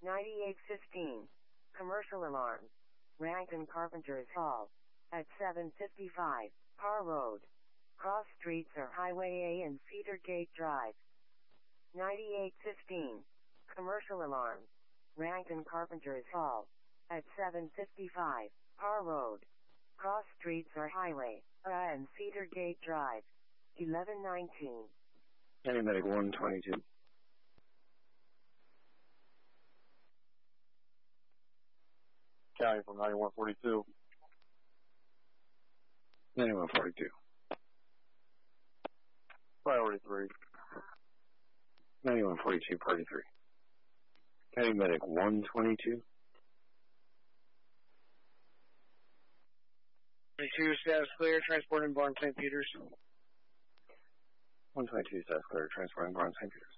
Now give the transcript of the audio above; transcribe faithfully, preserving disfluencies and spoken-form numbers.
ninety-eight fifteen. Commercial alarm. Rankin Carpenters Hall. At seven fifty-five. Parr Road. Cross streets are Highway A and Cedar Gate Drive. ninety-eight fifteen. Commercial alarm. Rankin Carpenters Hall. At seven fifty-five. Parr Road. Cross streets are Highway A and Cedar Gate Drive. eleven nineteen. Any medic one twenty-two. County from ninety-one forty-two. ninety-one forty-two. Priority three. ninety-one forty-two, party three. County medic one twenty-two. twenty-two, status clear, transporting Barn Saint Peters. one twenty-two, status clear, transporting Barn Saint Peters.